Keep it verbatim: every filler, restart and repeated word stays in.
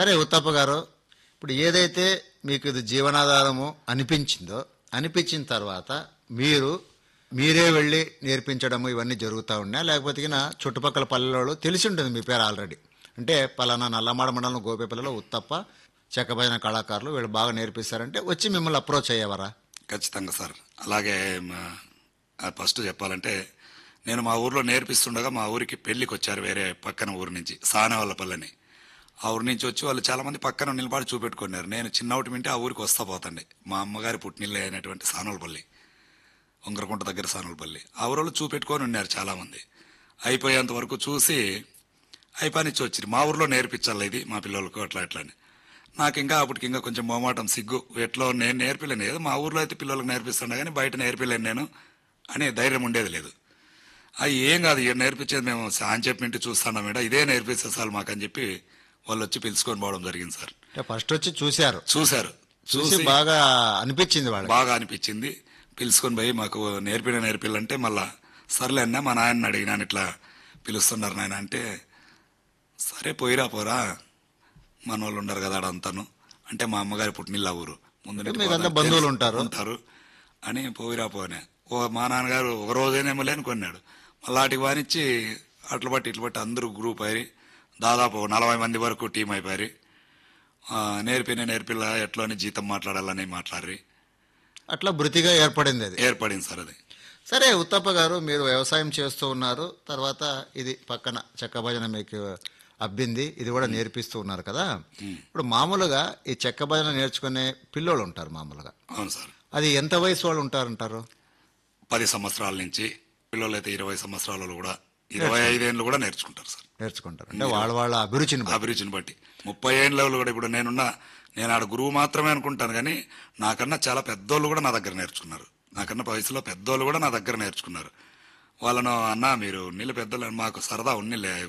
సరే ఉత్తప్ప గారు, ఇప్పుడు ఏదైతే మీకు ఇది జీవనాధారము అనిపించిందో, అనిపించిన తర్వాత మీరు మీరే వెళ్ళి నేర్పించడము ఇవన్నీ జరుగుతూ ఉన్నాయి, లేకపోతే గిన చుట్టుపక్కల పల్లెల్లో తెలిసి ఉంటుంది మీ పేరు ఆల్రెడీ, అంటే పలానా నల్లమాడ మండలం గోపేపల్లిలో ఉత్తప్ప చెక్కబడిన కళాకారులు వీళ్ళు బాగా నేర్పిస్తారంటే వచ్చి మిమ్మల్ని అప్రోచ్ అయ్యేవారా? ఖచ్చితంగా సార్. అలాగే ఫస్ట్ చెప్పాలంటే నేను మా ఊర్లో నేర్పిస్తుండగా మా ఊరికి పెళ్లికి వచ్చారు వేరే పక్కన ఊరు నుంచి, సానవల్లపల్లని. ఆ ఊరి నుంచి వచ్చి వాళ్ళు చాలా మంది పక్కన నిలబడి చూపెట్టుకున్నారు. నేను చిన్నోటి వింటే ఆ ఊరికి వస్తా పోతండి. మా అమ్మగారి పుట్టినిల్లే అయినటువంటి సానవలపల్లి, ఉంగరకుంట దగ్గర సానవలపల్లి. ఆ ఊరిలో చూపెట్టుకొని ఉన్నారు చాలా మంది. అయిపోయేంత వరకు చూసి అయిపోయినిచ్చి వచ్చి మా ఊర్లో నేర్పించాలి ఇది మా పిల్లలకు అట్లా ఎట్లా అని. నాకు ఇంకా అప్పటికి ఇంకా కొంచెం మొమాటం, సిగ్గు, ఎట్లో నేను నేర్పిలేను, ఏదో మా ఊర్లో అయితే పిల్లలకు నేర్పిస్తుండే కానీ బయట నేర్పిలేను నేను అని ధైర్యం ఉండేది లేదు. అవి ఏం కాదు, ఇక నేర్పించేది మేము అని చెప్పి ఇంటి చూస్తున్నాం మేడం, ఇదే నేర్పిస్తే సార్ మాకు అని చెప్పి వాళ్ళు వచ్చి పిలుచుకొని పోవడం జరిగింది సార్. ఫస్ట్ వచ్చి చూశారు చూశారు చూసి బాగా అనిపించింది వాళ్ళు బాగా అనిపించింది. పిలుచుకొని పోయి మాకు నేర్పిన నేర్పిల్లంటే మళ్ళా సర్లే అన్న మా నాయన్ని అడిగినాను, ఇట్లా పిలుస్తున్నారు నాయన అంటే, సరే పోయిరా పోరా మన వాళ్ళు ఉండరు కదా అడంతాను అంటే, మా అమ్మగారి పుట్టినిల్ల ఊరు ముందు బంధువులు ఉంటారు ఉంటారు అని పోయిరా పోనే. ఓ మా నాన్నగారు ఒక రోజేనేమో లేని కొన్నాడు. మళ్ళీ వాటికి వానిచ్చి అట్ల బట్టి ఇట్ల బట్టి అందరూ గ్రూప్ అయ్యి దాదాపు నలభై మంది వరకు టీం అయిపోయి నేర్పిన నేర్పిల్ల ఎట్లోని జీతం మాట్లాడాలని మాట్లాడి అట్లా వృత్తిగా ఏర్పడింది అది ఏర్పడింది సార్ అది. సరే ఉత్తప్ప గారు, మీరు వ్యవసాయం చేస్తూ ఉన్నారు, తర్వాత ఇది పక్కన చెక్క భజన మీకు అబ్బింది, ఇది కూడా నేర్పిస్తూ ఉన్నారు కదా. ఇప్పుడు మామూలుగా ఈ చెక్క భజన నేర్చుకునే పిల్లోళ్ళు ఉంటారు మామూలుగా. అవును సార్. అది ఎంత వయసు వాళ్ళు ఉంటారంటారు? పది సంవత్సరాల నుంచి, పిల్లలు అయితే ఇరవై సంవత్సరాలు కూడా, ఇరవై ఐదేళ్ళు కూడా నేర్చుకుంటారు సార్. నేర్చుకుంటారు అంటే వాళ్ళ వాళ్ళ అభిరుచిని అభిరుచిని బట్టి. ముప్పై ఏళ్ళ కూడా ఇప్పుడు నేనున్న నేను ఆడ గురువు మాత్రమే అనుకుంటాను కానీ నాకన్నా చాలా పెద్దోళ్ళు కూడా నా దగ్గర నేర్చుకున్నారు. నాకన్నా వయసులో పెద్దోళ్ళు కూడా నా దగ్గర నేర్చుకున్నారు. వాళ్ళను అన్నా మీరు ఉన్నిళ్ళు పెద్దలు మాకు సరదా ఉన్నిలే